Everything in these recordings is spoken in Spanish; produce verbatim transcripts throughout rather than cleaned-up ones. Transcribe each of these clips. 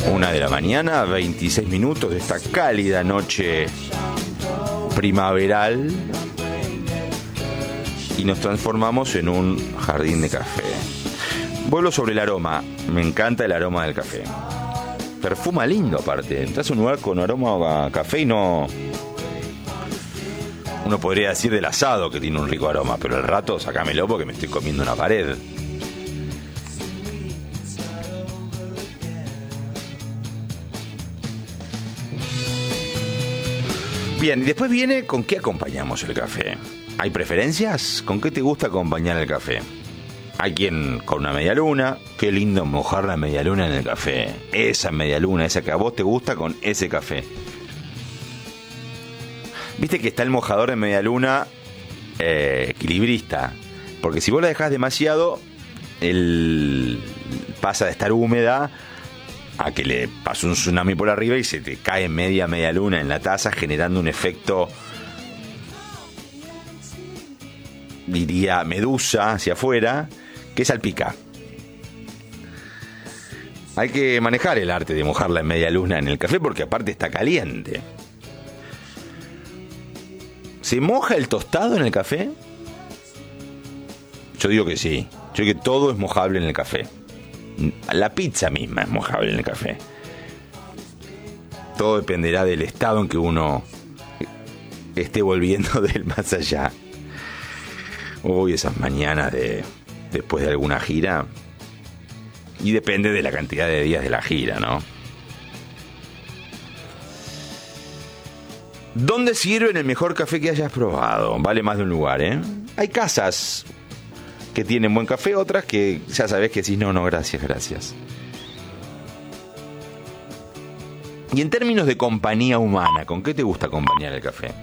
Una de la mañana, veintiséis minutos de esta cálida noche primaveral. Y nos transformamos en un jardín de café. Vuelo sobre el aroma. Me encanta el aroma del café. Perfuma lindo aparte. Entras a un lugar con aroma a café y no... Uno podría decir del asado que tiene un rico aroma, pero al rato sacámelo porque me estoy comiendo una pared. Bien, y después viene con qué acompañamos el café. ¿Hay preferencias? ¿Con qué te gusta acompañar el café? Hay quien con una media luna. Qué lindo mojar la media luna en el café. Esa media luna, esa que a vos te gusta con ese café. Viste que está el mojador de media luna eh, equilibrista. Porque si vos la dejás demasiado, el pasa de estar húmeda a que le pase un tsunami por arriba y se te cae media media luna en la taza, generando un efecto, diría, medusa hacia afuera, que salpica. Hay que manejar el arte de mojar la media luna en el café porque aparte está caliente. ¿Se moja el tostado en el café? Yo digo que sí. Yo digo que todo es mojable en el café. La pizza misma es mojable en el café. Todo dependerá del estado en que uno esté volviendo del más allá. Uy, esas mañanas de después de alguna gira. Y depende de la cantidad de días de la gira, ¿no? ¿Dónde sirven el mejor café que hayas probado? Vale más de un lugar, ¿eh? Hay casas que tienen buen café, otras que ya sabés que decís, no, no, gracias, gracias. Y en términos de compañía humana, ¿con qué te gusta acompañar el café?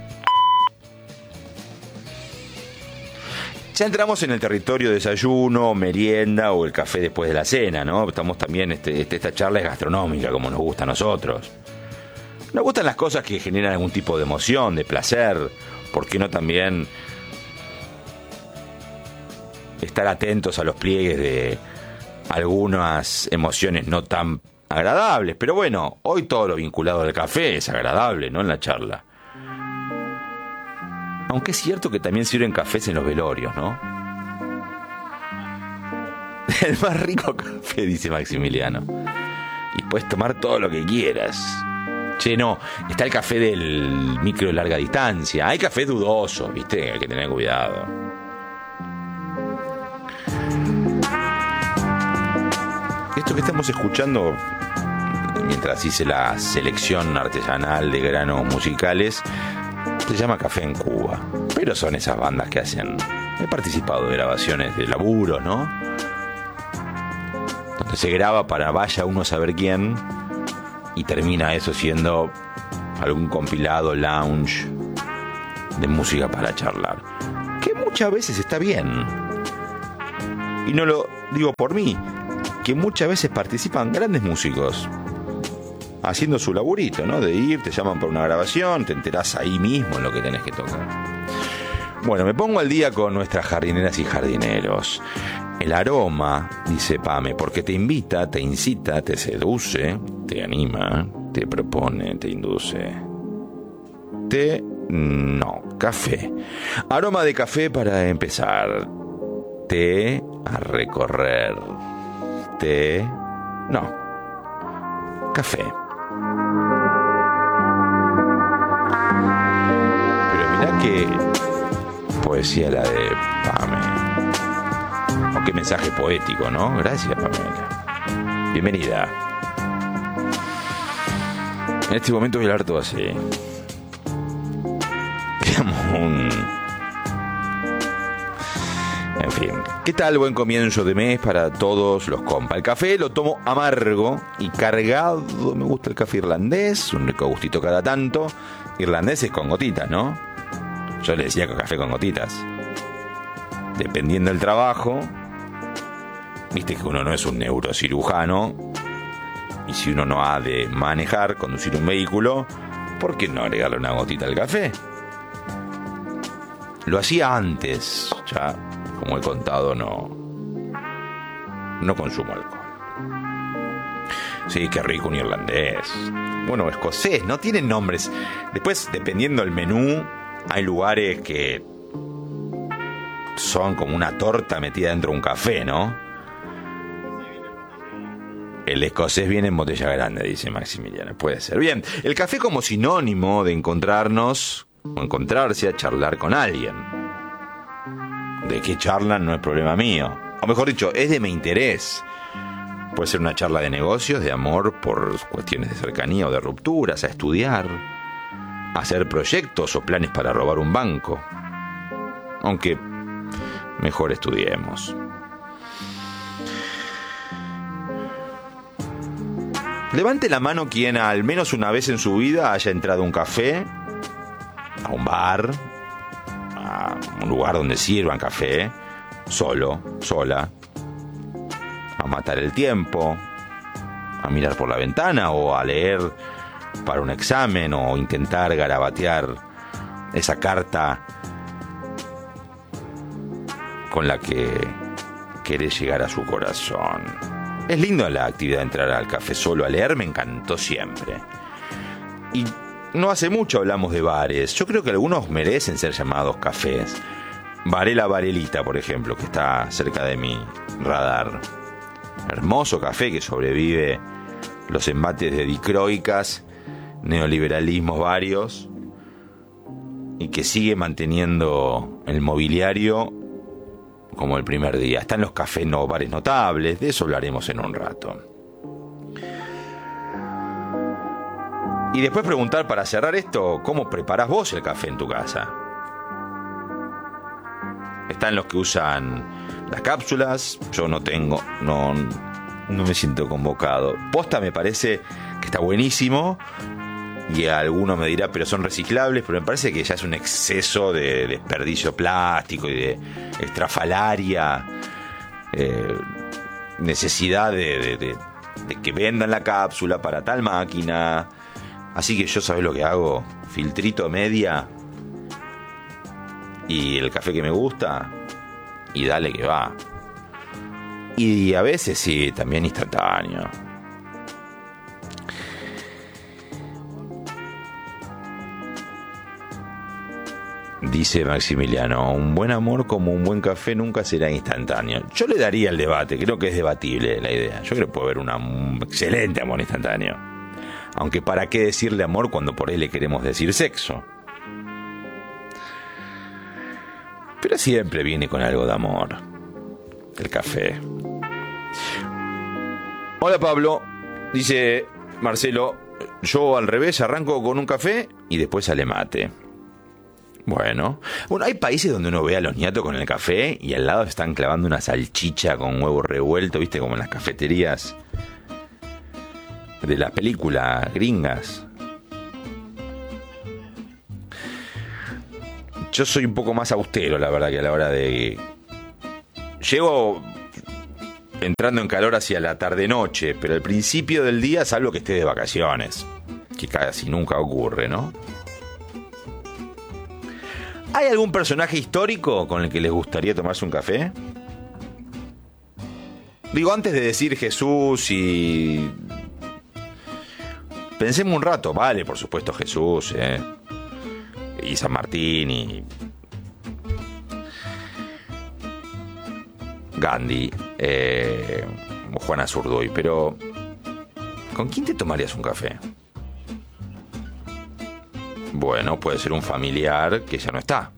Ya entramos en el territorio de desayuno, merienda o el café después de la cena, ¿no? Estamos también, este, este, esta charla es gastronómica, como nos gusta a nosotros. Nos gustan las cosas que generan algún tipo de emoción, de placer. ¿Por qué no también estar atentos a los pliegues de algunas emociones no tan agradables? Pero bueno, hoy todo lo vinculado al café es agradable, ¿no? En la charla. Aunque es cierto que también sirven cafés en los velorios, ¿no? El más rico café, dice Maximiliano. Y puedes tomar todo lo que quieras. Che, no, está el café del micro de larga distancia. Hay cafés dudosos, ¿viste? Hay que tener cuidado. Esto que estamos escuchando, mientras hice la selección artesanal de granos musicales, se llama Café en Cuba. Pero son esas bandas que hacen... He participado de grabaciones de laburo, ¿no? Donde se graba para vaya uno a saber quién... Y termina eso siendo algún compilado lounge de música para charlar. Que muchas veces está bien. Y no lo digo por mí. Que muchas veces participan grandes músicos haciendo su laburito, ¿no? De ir, te llaman para una grabación, te enterás ahí mismo en lo que tenés que tocar. Bueno, me pongo al día con nuestras jardineras y jardineros. El aroma, dice Pame, porque te invita, te incita, te seduce, te anima, te propone, te induce. Té, no, café. Aroma de café para empezar. Té a recorrer. Té, no, café. Pero mirá qué poesía la de Pame. Oh, qué mensaje poético, ¿no? Gracias, Pamela. Bienvenida. En este momento voy a hablar todo así. Digamos un... En fin. ¿Qué tal? Buen comienzo de mes para todos los compas. El café lo tomo amargo y cargado. Me gusta el café irlandés. Un rico gustito cada tanto. Irlandés es con gotitas, ¿no? Yo le decía café con gotitas. Dependiendo del trabajo, viste que uno no es un neurocirujano, y si uno no ha de manejar, conducir un vehículo, ¿por qué no agregarle una gotita al café? Lo hacía antes, ya, como he contado, no, no consumo alcohol. Sí, qué rico un irlandés. Bueno, escocés, no tienen nombres. Después, dependiendo del menú, hay lugares que son como una torta metida dentro de un café, ¿no? El escocés viene en botella grande, dice Maximiliano. Puede ser. Bien, el café como sinónimo de encontrarnos o encontrarse a charlar con alguien. De qué charlan no es problema mío. O mejor dicho, es de mi interés. Puede ser una charla de negocios, de amor por cuestiones de cercanía o de rupturas, a estudiar, a hacer proyectos o planes para robar un banco. Aunque mejor estudiemos. Levante la mano quien al menos una vez en su vida haya entrado a un café, a un bar, a un lugar donde sirvan café, solo, sola, a matar el tiempo, a mirar por la ventana o a leer para un examen o intentar garabatear esa carta con la que querés llegar a su corazón. Es lindo la actividad de entrar al café solo a leer, me encantó siempre. Y no hace mucho hablamos de bares. Yo creo que algunos merecen ser llamados cafés. Varela Varelita, por ejemplo, que está cerca de mi radar. Hermoso café que sobrevive los embates de dicroicas, neoliberalismos varios, y que sigue manteniendo el mobiliario como el primer día. Están los cafés no bares notables, de eso hablaremos en un rato. Y después preguntar, para cerrar esto, ¿cómo preparás vos el café en tu casa? Están los que usan las cápsulas, yo no tengo, no, no me siento convocado. Posta me parece que está buenísimo, y alguno me dirá, pero son reciclables, pero me parece que ya es un exceso de desperdicio plástico y de estrafalaria eh, necesidad de, de, de, de que vendan la cápsula para tal máquina. Así que yo, ¿sabés lo que hago? Filtrito media y el café que me gusta, y dale que va. Y a veces sí, también instantáneo. Dice Maximiliano, un buen amor como un buen café nunca será instantáneo. Yo le daría el debate, creo que es debatible la idea. Yo creo que puede haber una, un excelente amor instantáneo. Aunque ¿para qué decirle amor cuando por ahí le queremos decir sexo? Pero siempre viene con algo de amor. El café. Hola Pablo, dice Marcelo, yo al revés arranco con un café y después sale mate. Bueno, bueno, hay países donde uno ve a los niatos con el café y al lado están clavando una salchicha con huevo revuelto, viste, como en las cafeterías de las películas gringas. Yo soy un poco más austero, la verdad, que a la hora de... Llego entrando en calor hacia la tarde-noche, pero al principio del día, salvo que esté de vacaciones, que casi nunca ocurre, ¿no? ¿Hay algún personaje histórico con el que les gustaría tomarse un café? Digo, antes de decir Jesús y... Pensemos un rato, vale, por supuesto Jesús, ¿eh? Y San Martín y... Gandhi, eh... o Juana Zurduy, pero... ¿con quién te tomarías un café? Bueno, puede ser un familiar que ya no está.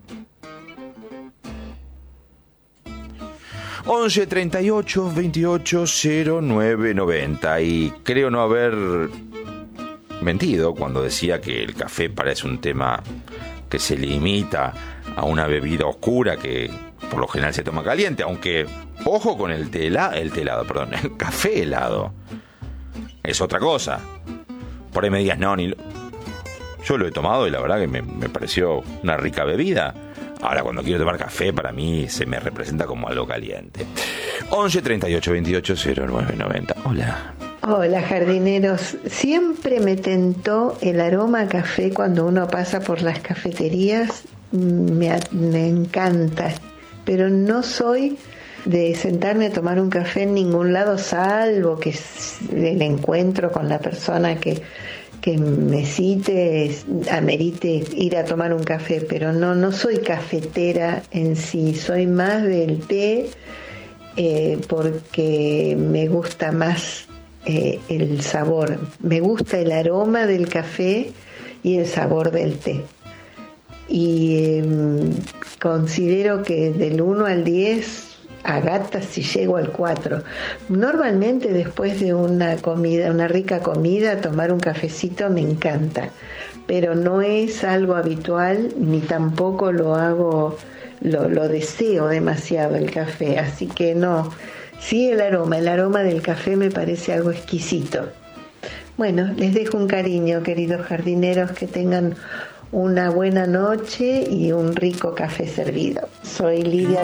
once treinta y ocho veintiocho cero nueve noventa. Y creo no haber mentido cuando decía que el café parece un tema que se limita a una bebida oscura que por lo general se toma caliente, aunque ojo con el tela, el telado, perdón, el café helado es otra cosa. Por ahí me digas, no, ni lo... Yo lo he tomado y la verdad que me, me pareció una rica bebida. Ahora cuando quiero tomar café, para mí se me representa como algo caliente. once treinta y ocho veintiocho cero nueve noventa. Hola. Hola jardineros, siempre me tentó el aroma a café cuando uno pasa por las cafeterías, me, me encanta, pero no soy de sentarme a tomar un café en ningún lado, salvo que el encuentro con la persona que, que me cite amerite ir a tomar un café, pero no, no soy cafetera en sí, soy más del té, eh, porque me gusta más eh, el sabor, me gusta el aroma del café y el sabor del té. Y eh, considero que del uno al diez a gatas si llego al cuatro. Normalmente después de una comida, una rica comida, tomar un cafecito me encanta, pero no es algo habitual ni tampoco lo hago, lo, lo deseo demasiado el café, así que no. Sí, el aroma, el aroma del café me parece algo exquisito. Bueno, les dejo un cariño, queridos jardineros, que tengan una buena noche y un rico café servido. Soy Lidia